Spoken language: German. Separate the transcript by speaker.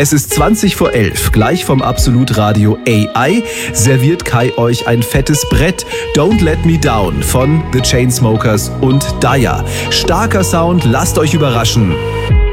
Speaker 1: Es ist 20 vor 11, gleich vom Absolut Radio AI serviert Kai euch ein fettes Brett. Don't Let Me Down von The Chainsmokers und Daya. Starker Sound, lasst euch überraschen.